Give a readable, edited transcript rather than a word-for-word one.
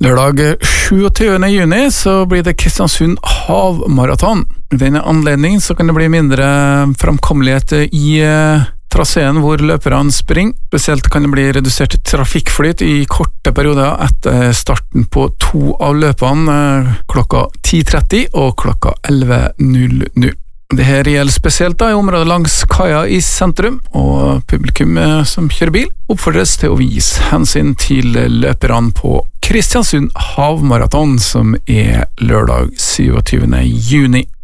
Lørdag 27. juni så blir det Kristiansund havmaraton. I denne anledning så kan det bli mindre framkommelighet i traseen hvor løperne springer. Spesielt kan det bli redusert trafikkflyt i korte perioder etter starten på 2 av løpene klokka 10:30 og klokka 11:00. Dette gjelder spesielt i området langs kaia i sentrum, og publikum som kjører bil oppfordres til å vise hensyn til løperne på Kristiansund havmaraton, som lørdag 27. juni.